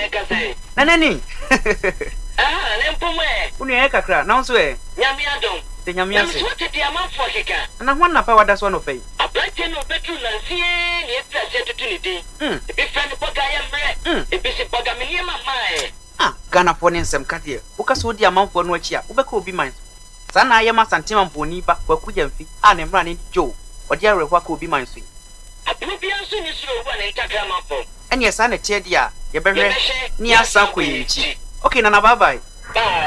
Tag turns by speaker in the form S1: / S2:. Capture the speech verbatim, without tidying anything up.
S1: Nanani.
S2: Ah, Lempume.
S1: Uni kakra, na nso e.
S2: Nyame adom.
S1: Te nyame ase.
S2: Na so tete amanfo keka.
S1: Na ho na pa wada so no fei.
S2: Abrante no betu na sie ne etra se tutu ni din.
S1: Mm.
S2: Ebi friend boga ya mre.
S1: Mm.
S2: Ebi se boga me niema mae.
S1: Ah, Ghana fo ne nsem ka de. Wo ka so di amanfo no achi a, wo beka obi man. Sa na aye ma santima mponi ba kwa kuja mfi. Ah, ne mra ne jo. Odi arekwa ka obi man so.
S2: Adum bia nso ni suro wo na ntakra amanfo.
S1: Ene esa na tie dia, ye behwe ni asa ko yichi. Okay, na na bye bye.
S2: Bye.